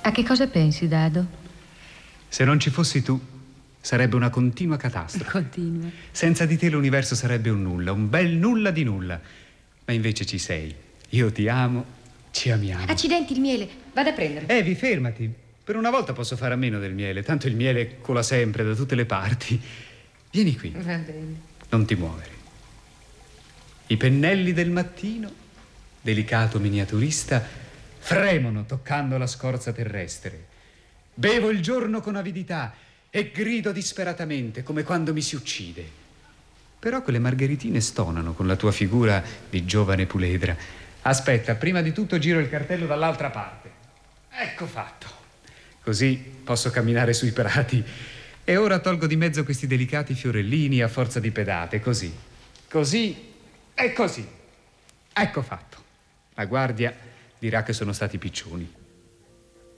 A che cosa pensi, Dado? Se non ci fossi tu, sarebbe una continua catastrofe. Continua. Senza di te l'universo sarebbe un nulla, un bel nulla di nulla. Ma invece ci sei. Io ti amo, ci amiamo. Accidenti, il miele. Vado a prenderlo. Evi, fermati. Per una volta posso fare a meno del miele. Tanto il miele cola sempre da tutte le parti. Vieni qui. Va bene. Non ti muovere. I pennelli del mattino, delicato miniaturista, fremono toccando la scorza terrestre. Bevo il giorno con avidità e grido disperatamente come quando mi si uccide. Però quelle margheritine stonano con la tua figura di giovane puledra. Aspetta, prima di tutto giro il cartello dall'altra parte. Ecco fatto. Così posso camminare sui prati. E ora tolgo di mezzo questi delicati fiorellini a forza di pedate. Così, così e così. Ecco fatto. La guardia dirà che sono stati piccioni.